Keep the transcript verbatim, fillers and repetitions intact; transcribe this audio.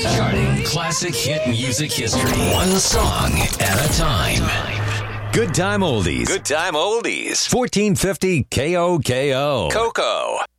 Charting classic hit music history. One song at a time. Good Time Oldies. Good Time Oldies. fourteen fifty K O K O. Coco.